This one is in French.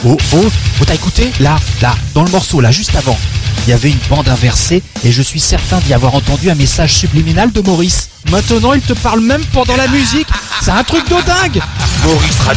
Oh, t'as écouté ? Là, dans le morceau, là, juste avant, il y avait une bande inversée et je suis certain d'y avoir entendu un message subliminal de Maurice. Maintenant, il te parle même pendant la musique. C'est un truc de dingue. Maurice